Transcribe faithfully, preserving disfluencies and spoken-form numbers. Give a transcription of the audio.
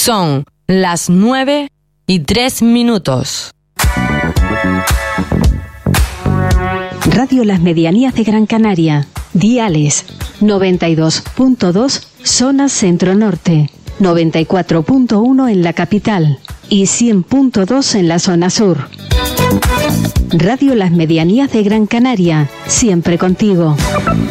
Son las nueve y tres minutos. Radio Las Medianías de Gran Canaria. Diales noventa y dos punto dos zona centro-norte, noventa y cuatro punto uno en la capital y cien punto dos en la zona sur. Radio Las Medianías de Gran Canaria, siempre contigo.